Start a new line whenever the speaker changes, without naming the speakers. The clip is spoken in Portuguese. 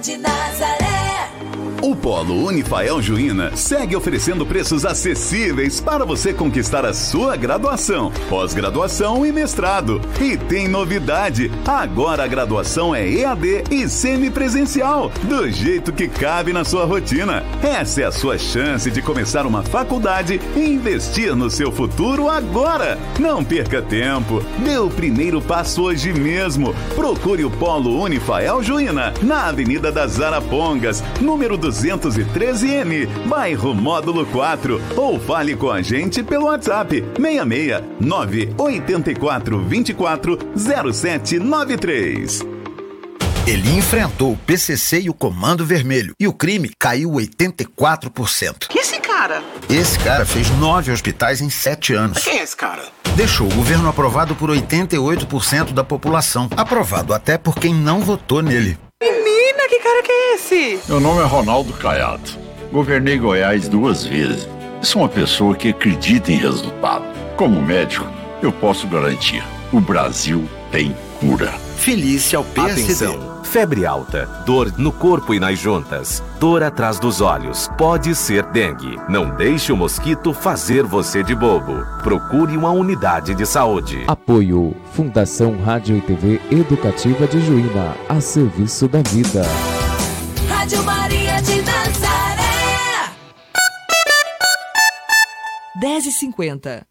de Nazaré.
O Polo Unifael Juína segue oferecendo preços acessíveis para você conquistar a sua graduação, pós-graduação e mestrado. E tem novidade, agora a graduação é EAD e semipresencial, do jeito que cabe na sua rotina. Essa é a sua chance de começar uma faculdade e investir no seu futuro agora. Não perca tempo, dê o primeiro passo hoje mesmo. Procure o Polo Unifael Juína, na Avenida das Arapongas, número 213N, bairro Módulo 4, ou fale com a gente pelo WhatsApp 66 984 24 0793.
Ele enfrentou o PCC e o Comando Vermelho e o crime caiu 84%.
Que esse cara?
Esse cara fez 9 hospitais em 7 anos.
Quem é esse cara?
Deixou o governo aprovado por 88% da população. Aprovado até por quem não votou nele.
Menina, que cara que é esse?
Meu nome é Ronaldo Caiado. Governei Goiás 2 vezes. Sou uma pessoa que acredita em resultado. Como médico, eu posso garantir: o Brasil tem cura.
Felice ao PSD.
Atenção. Febre alta, dor no corpo e nas juntas, dor atrás dos olhos, pode ser dengue. Não deixe o mosquito fazer você de bobo. Procure uma unidade de saúde.
Apoio Fundação Rádio e TV Educativa de Juína, a serviço da vida.
Rádio Maria de Nazaré.
10h50.